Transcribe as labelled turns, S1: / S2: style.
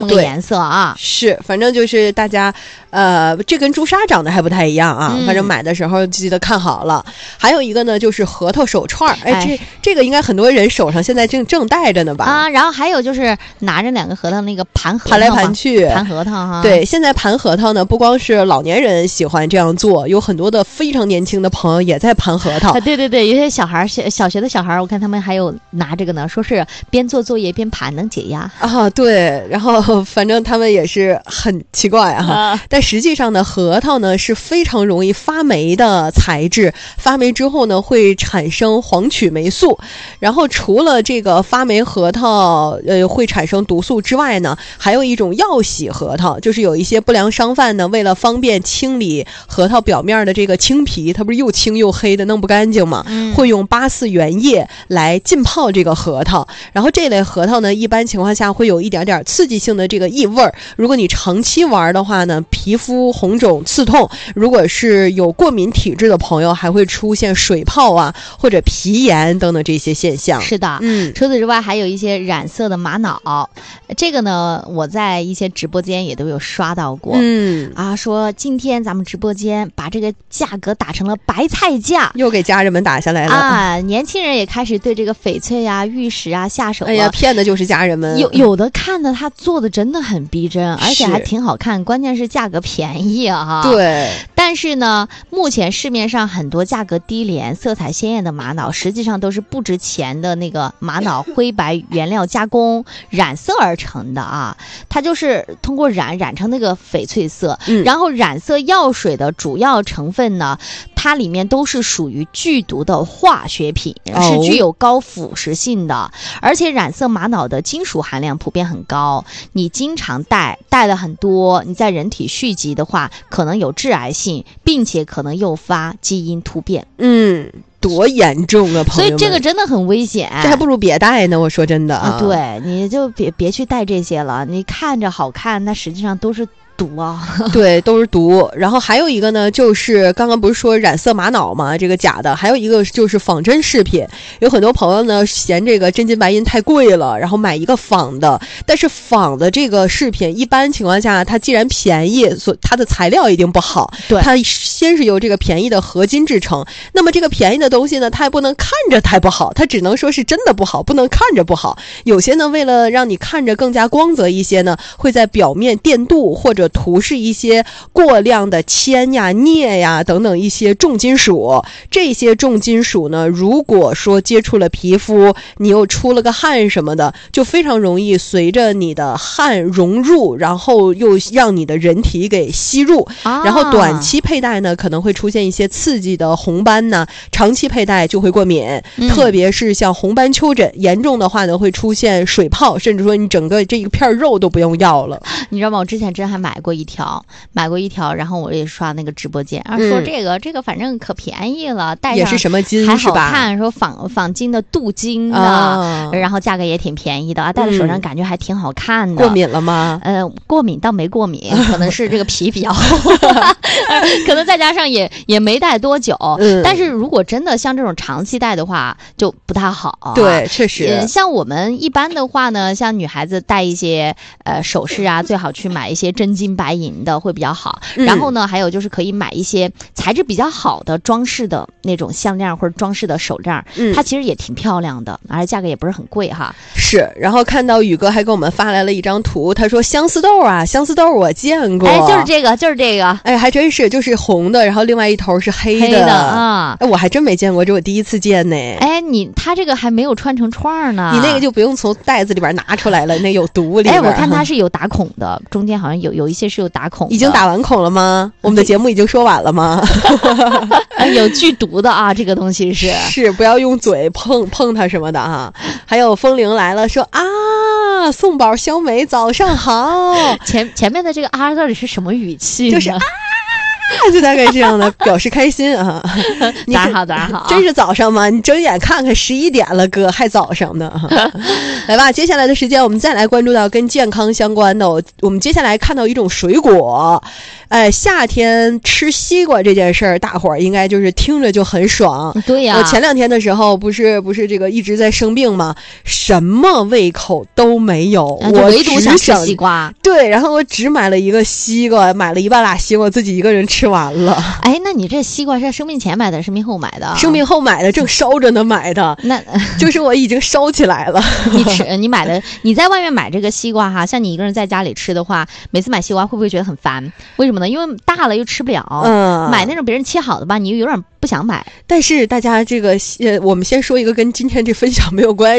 S1: 个颜色啊。
S2: 是，反正就是大家这跟朱砂长得还不太一样啊，反正买的时候记得看好了。还有一个呢就是核桃手串，这个应该很多人手上现在正戴着呢吧？
S1: 啊，然后还有就是拿着2个核桃那个盘核桃，
S2: 盘来盘去，
S1: 盘核桃哈。
S2: 对，现在盘核桃呢，不光是老年人喜欢这样做，有很多的非常年轻的朋友也在盘核桃。
S1: 对对对，有些小孩小学的小孩，我看他们还有拿这个呢，说是边做作业边盘能解压
S2: 啊。对，然后反正他们也是很奇怪啊。但实际上呢，核桃呢是非常容易发霉的材质，发霉之后呢会产生黄曲霉素，然后除了这个发霉核桃会产生毒素之外呢，还有一种药洗核桃，就是有一些不良商贩呢，为了方便清理核桃表面的这个青皮，它不是又青又黑的弄不干净吗？会用8·4原液来浸泡这个核桃，然后这类核桃呢一般情况下会有一点点刺激性的这个异味，如果你长期玩的话呢，皮肤红肿刺痛，如果是有过敏体质的朋友还会出现水泡啊或者皮炎等等这些现象。
S1: 是的，除此之外还有一些染色的玛瑙，这个呢我在一些直播间也都有刷到过。说今天咱们直播间把这个价格打成了白菜价，
S2: 又给家人们打下来了
S1: 啊！年轻人也开始对这个翡翠啊玉石啊下手了。
S2: 哎呀，骗的就是家人们。
S1: 有的看的他做的真的很逼真，而且还挺好看，关键是价格便宜啊。
S2: 对，
S1: 但是呢目前市面上很多价格低廉色彩鲜艳的玛瑙实际上都是不值钱的那个玛瑙灰白原料加工染色而成的啊，它就是通过染成那个翡翠色，然后染色药水的主要成分呢，它里面都是属于剧毒的化学品，是具有高腐蚀性的，而且染色玛瑙的金属含量普遍很高，你经常戴了很多，你在人体蓄积的话可能有致癌性，并且可能诱发基因突变。
S2: 多严重啊，朋友们！
S1: 所以这个真的很危险，
S2: 这还不如别戴呢。我说真的啊，
S1: 对，你就别去戴这些了。你看着好看，那实际上都是毒啊。
S2: 对，都是毒。然后还有一个呢，就是刚刚不是说染色玛瑙吗？这个假的，还有一个就是仿真饰品。有很多朋友呢嫌这个真金白银太贵了，然后买一个仿的。但是仿的这个饰品，一般情况下它既然便宜，它的材料一定不好。
S1: 对，
S2: 它先是由这个便宜的合金制成。那么这个便宜的东西呢，它也不能看着太不好，它只能说是真的不好，不能看着不好。有些呢，为了让你看着更加光泽一些呢，会在表面电镀或者涂饰一些过量的铅呀、镍呀等等一些重金属。这些重金属呢，如果说接触了皮肤，你又出了个汗什么的，就非常容易随着你的汗融入，然后又让你的人体给吸入。然后短期佩戴呢，可能会出现一些刺激的红斑呢，长期佩戴就会过敏，特别是像红斑丘疹，严重的话呢会出现水泡，甚至说你整个这一片肉都不用要了。
S1: 你知道吗？我之前真还买过一条，然后我也刷那个直播间，说这个反正可便宜了，戴上
S2: 也是什么金
S1: 还好看，说仿金的镀金的，然后价格也挺便宜的啊，戴在手上感觉还挺好看的。
S2: 过敏了吗？
S1: 过敏倒没过敏，可能是这个皮比较厚，可能再加上也没戴多久。但是如果真的像这种长期戴的话，就不太好啊。
S2: 对，确实。
S1: 像我们一般的话呢，像女孩子戴一些首饰啊，最好去买一些真金白银的会比较好。然后呢，还有就是可以买一些材质比较好的装饰的那种项链或者装饰的手链，它其实也挺漂亮的，而且价格也不是很贵哈。
S2: 是，然后看到宇哥还给我们发来了一张图，他说相思豆啊，相思豆我见过。
S1: 就是这个。
S2: 还真是，就是红的，然后另外一头是黑的
S1: 啊。
S2: 我还真没见过，这我第一次见呢。
S1: 他这个还没有串成串呢。
S2: 你那个就不用从袋子里边拿出来了，那有毒里边。
S1: 我看它是有打孔的，中间好像有一些是有打孔的。
S2: 已经打完孔了吗？我们的节目已经说完了吗？
S1: 有剧毒的啊，这个东西是
S2: 不要用嘴碰它什么的啊。还有风铃来了，说啊，宋宝小美早上好。
S1: 前面的这个啊到底是什么语气？
S2: 就是啊。 就大概这样的表示开心啊。
S1: 早上好，早上好，
S2: 真是早上吗？你睁眼看看11点了，哥还早上呢。来吧，接下来的时间我们再来关注到跟健康相关的。我们接下来看到一种水果，夏天吃西瓜这件事儿，大伙儿应该就是听着就很爽。
S1: 对呀，
S2: 我前2天的时候不是这个一直在生病吗？什么胃口都没有，我
S1: 唯独想吃西瓜。
S2: 对，然后我只买了一个西瓜，买了1半拉西瓜，自己一个人吃完了。
S1: 哎，那你这西瓜是生病前买的，生病后买的？
S2: 生病后买的，正烧着呢买的。
S1: 那
S2: 就是我已经烧起来了。
S1: 你买的，你在外面买这个西瓜哈，像你一个人在家里吃的话，每次买西瓜会不会觉得很烦？为什么呢？因为大了又吃不了。买那种别人切好的吧，你又有点不想买。
S2: 但是大家这个我们先说一个跟今天这分享没有关